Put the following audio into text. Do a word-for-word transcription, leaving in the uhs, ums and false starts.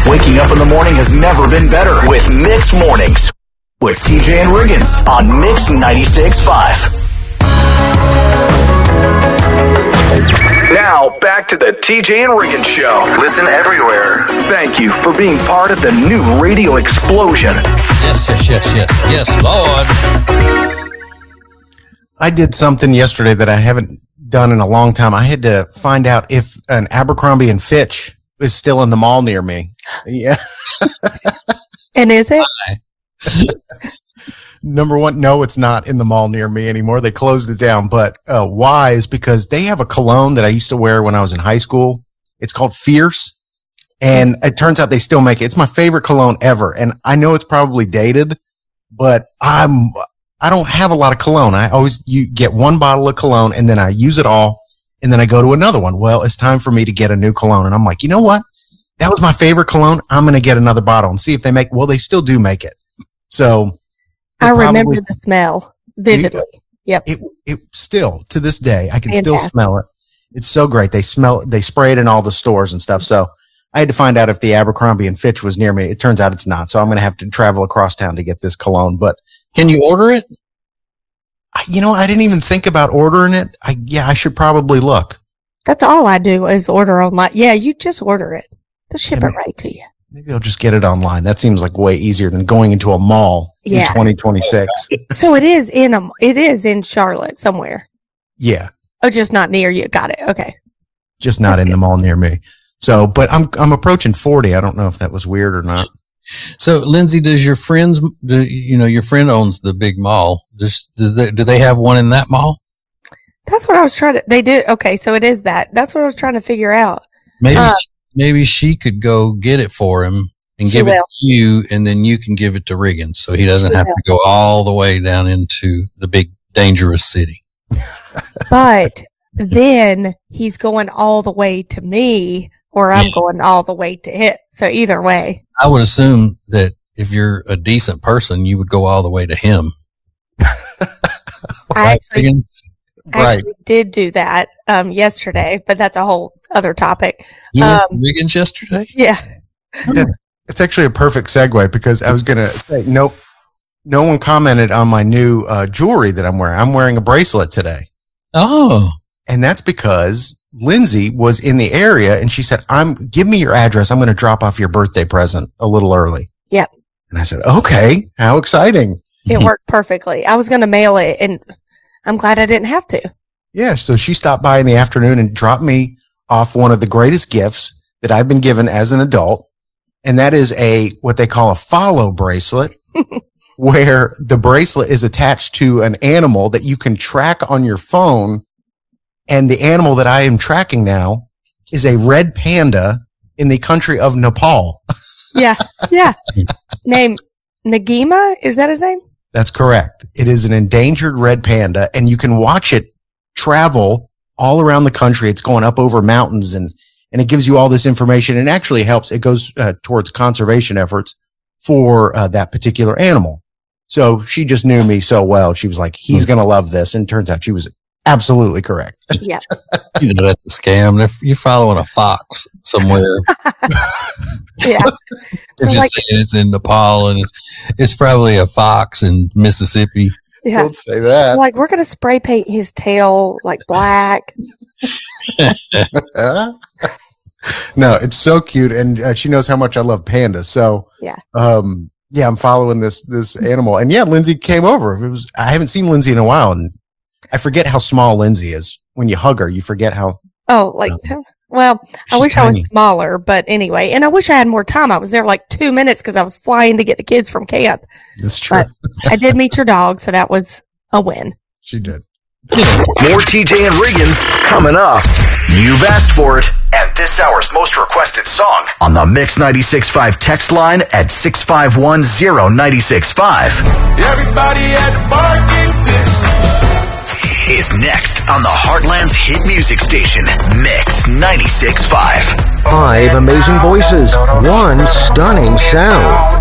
Waking up in the morning has never been better with Mix Mornings with T J and Riggins on Mix ninety-six point five. Now, back to the T J and Riggins Show. Listen everywhere. Thank you for being part of the new radio explosion. Yes, yes, yes, yes, yes, Lord. I did something yesterday that I haven't done in a long time. I had to find out if an Abercrombie and Fitch is still in the mall near me. Yeah. And is it? Number one, no, it's not in the mall near me anymore. They closed it down. But uh, why is because they have a cologne that I used to wear when I was in high school. It's called Fierce. And it turns out they still make it. It's my favorite cologne ever. And I know it's probably dated, but I'm, I don't have a lot of cologne. I always you get one bottle of cologne and then I use it all. And then I go to another one. Well, it's time for me to get a new cologne. And I'm like, you know what? That was my favorite cologne. I'm going to get another bottle and see if they make, well, they still do make it. So I remember the smell vividly. Yep. It, it still to this day, I can Fantastic. still smell it. It's so great. They smell, they spray it in all the stores and stuff. So I had to find out if the Abercrombie and Fitch was near me. It turns out it's not. So I'm going to have to travel across town to get this cologne, but can you order it? I, you know, I didn't even think about ordering it. I, yeah, I should probably look. That's all I do is order online. Yeah, you just order it. They'll ship Yeah, it right to you. Maybe I'll just get it online. That seems like way easier than going into a mall Yeah. in twenty twenty-six. So it is in a, it is in Charlotte somewhere. Yeah, Oh, just not near you. Got it. Okay. just not in the mall near me. So, but I'm I'm approaching forty. I don't know if that was weird or not. So, Lindsay, does your friends, do, you know, your friend owns the big mall. Does, does they, do they have one in that mall? That's what I was trying to, they do. Okay. So it is that. That's what I was trying to figure out. Maybe, Uh, she, maybe she could go get it for him and She give it will. to you, and then you can give it to Riggins, so he doesn't She have will. to go all the way down into the big dangerous city. But then he's going all the way to me or I'm Yeah. going all the way to him. So either way. I would assume that if you're a decent person, you would go all the way to him. I actually, Riggins? Right. actually did do that um, yesterday, but that's a whole other topic. You went Um, to Riggins yesterday? Yeah. That, it's actually a perfect segue because I was going to say, nope, no one commented on my new uh, jewelry that I'm wearing. I'm wearing a bracelet today. Oh, And that's because Lindsay was in the area and she said, I'm, give me your address. I'm going to drop off your birthday present a little early. Yep. And I said, okay, how exciting. It worked perfectly. I was going to mail it and I'm glad I didn't have to. Yeah. So she stopped by in the afternoon and dropped me off one of the greatest gifts that I've been given as an adult. And that is a, what they call a follow bracelet, where the bracelet is attached to an animal that you can track on your phone. And the animal that I am tracking now is a red panda in the country of Nepal. Yeah. Yeah. Name Nagima. Is that his name? That's correct. It is an endangered red panda, and you can watch it travel all around the country. It's going up over mountains, and, and it gives you all this information, and actually helps. It goes uh, towards conservation efforts for uh, that particular animal. So she just knew me so well. She was like, he's going to love this. And turns out she was absolutely correct. Yeah. you know, that's a scam. If you're following a fox somewhere Yeah. and just Like- saying it's in Nepal, and it's, it's probably a fox in Mississippi. Yeah. Don't say that. Like we're going to spray paint his tail like black. No, it's so cute. And uh, she knows how much I love pandas. So, Yeah. um, yeah, I'm following this, this animal. And yeah, Lindsay came over. It was, I haven't seen Lindsay in a while, and I forget how small Lindsay is. When you hug her, you forget how. Oh, like, No. well, I She's wish I tiny. was smaller, but anyway, and I wish I had more time. I was there like two minutes because I was flying to get the kids from camp. That's true. But I did meet your dog, so that was a win. She did. More T J and Riggins coming up. You've asked for it. And this hour's most requested song on the Mix ninety-six point five text line at six five one zero nine six five. Everybody at the bar getting tips. Is next on the Heartland's hit music station, Mix ninety-six point five. Five amazing voices, one stunning sound.